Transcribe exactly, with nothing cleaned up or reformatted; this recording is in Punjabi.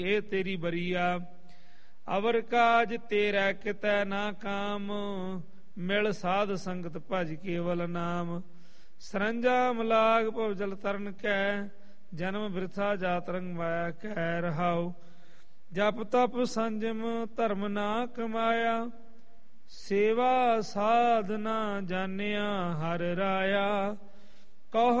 ਇਹ ਤੇਰੀ ਬਰੀਆ। ਅਵਰ ਕਾਜ ਤੇਰਾ ਕਿਤੈ ਨਾ ਕਾਮ, ਮਿਲ ਸਾਧ ਸੰਗਤ ਭਜ ਕੇਵਲ ਨਾਮ। ਸਰੰਜਾਮ ਲਾਗ ਭਵ ਜਲ ਤਰਨ ਕੈ, ਜਨਮ ਬਿਰਥਾ ਜਾਤ ਰੰਗ ਮਾਇਆ ਕਹਿ ਰਹਾਉ। ਜਪ ਤਪ ਸੰਜਮ ਧਰਮ ਨਾ ਕਮਾਇਆ, ਸੇਵਾ ਸਾਧ ਨਾ ਜਾਣਿਆ ਹਰ ਰਾਇਆ। ਕਹੋ